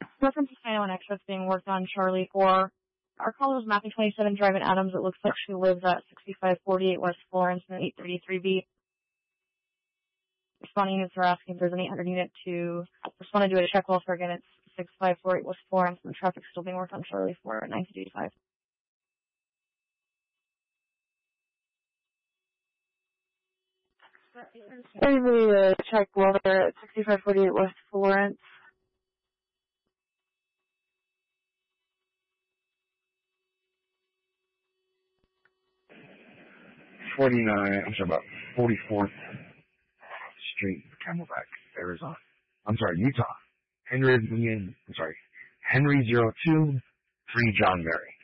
Reference to Sino and Extra's being worked on Charlie 4. Our caller was mapping 27 Drive in Adams. It looks like she lives at 6548 West Florence and 833B. Responding units are asking if there's an 800 unit to respond to do a check welfare. Again, it's 6548 West Florence, and the traffic's still being worked on Charlie 4 at 9:55. Anyway, check welfare at 6548 West Florence. About 44th Street, Camelback, Arizona. Utah. Henry 02, 3 John Mary.